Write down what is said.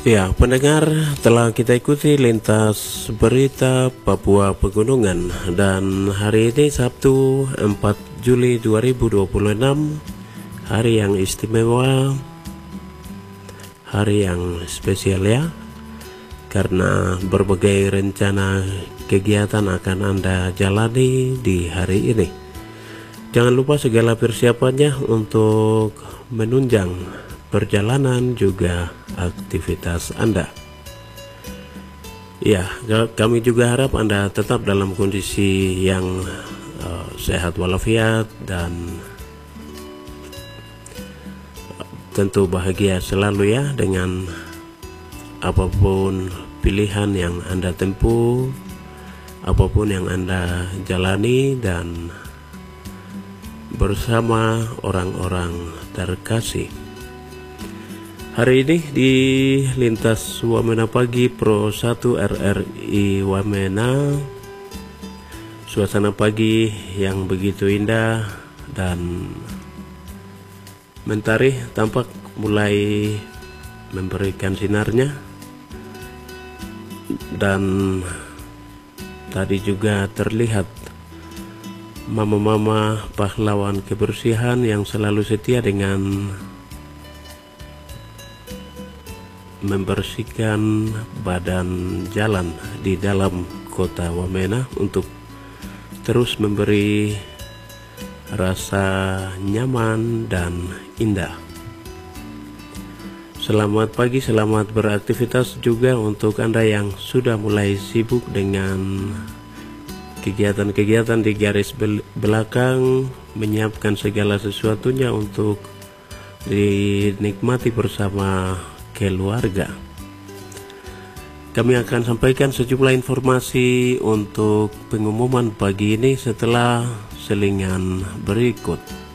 Ya, pendengar, telah kita ikuti lintas berita Papua Pegunungan, dan hari ini Sabtu 4 Juli 2026, hari yang istimewa, hari yang spesial ya, karena berbagai rencana kegiatan akan Anda jalani di hari ini. Jangan lupa segala persiapannya untuk menunjang perjalanan juga aktivitas Anda. Ya, kami juga harap Anda tetap dalam kondisi yang sehat walafiat dan tentu bahagia selalu ya, dengan apapun pilihan yang Anda tempuh, apapun yang Anda jalani, dan bersama orang-orang terkasih. Hari ini di Lintas Wamena Pagi Pro 1 RRI Wamena, suasana pagi yang begitu indah dan mentari tampak mulai memberikan sinarnya, dan tadi juga terlihat mama-mama pahlawan kebersihan yang selalu setia dengan membersihkan badan jalan di dalam kota Wamena untuk terus memberi rasa nyaman dan indah. Selamat pagi, selamat beraktivitas juga untuk Anda yang sudah mulai sibuk dengan kegiatan-kegiatan di garis belakang, menyiapkan segala sesuatunya untuk dinikmati bersama keluarga. Kami akan sampaikan sejumlah informasi untuk pengumuman pagi ini setelah selingan berikut.